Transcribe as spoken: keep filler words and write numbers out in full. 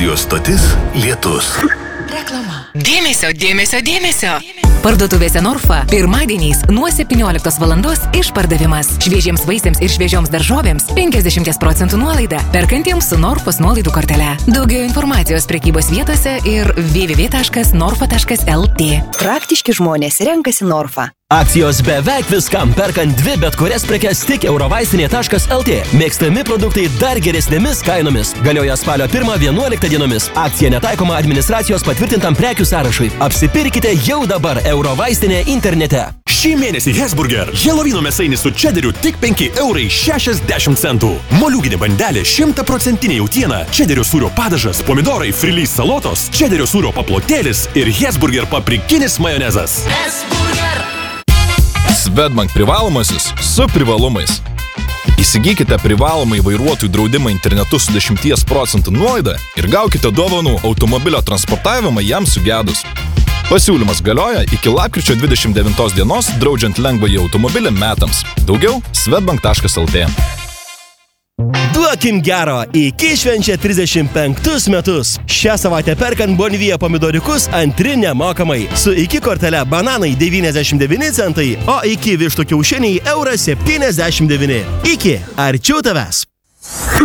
Radio stotis Lietus. Reklama. Dėmesio, dėmesio, dėmesio. Parduotuvėse Norfa pirmadieniais nuo septynioliktos valandos išpardavimas. Šviežiems vaisiams ir šviežioms daržovėms penkiasdešimt procentų nuolaida. Perkantiems su Norfos nuolaidų kortele. Daugiau informacijos prekybos vietose ir w w w taškas norfa taškas l t. Praktiški žmonės renkasi Norfa. Akcijos beveik viskam, perkant dvi bet kurias prekes tik eurovaistinė taškas l t. Mėgstami produktai dar geresnėmis kainomis. Galioja spalio pirmą vienuoliktą dienomis. Akcija netaikoma administracijos patvirtintam prekių sąrašui. Apsipirkite jau dabar eurovaistinė internete. Šį mėnesį Hesburger. Helovino mėsainis su čederiu tik penki eurai šešiasdešimt centų. Moliūginė bandelė šimtaprocentinė jautiena. Čederio sūrio padažas, pomidorai, frilys salotos, čederio sūrio paplotėlis ir Hesburger paprikinis majonezas. Swedbank privalomasis su privalumais. Įsigykite privalomai vairuotojų draudimą internetu su dešimties procentų nuolaida ir gaukite dovanų automobilio transportavimą jam sugedus. Pasiūlymas galioja iki lapkričio dvidešimt devintos dienos, draudžiant lengvąjį automobilį metams. Daugiau swedbank taškas l t. Duokim gero, iki švenčia trisdešimt penktus metus. Šią savaitę perkant Bonvija pomidoriukus antri nemokamai. Su iki kortele bananai devyniasdešimt devyni centai, o iki vištų kiaušiniai euras septyniasdešimt devyni. Iki, arčiau tavęs.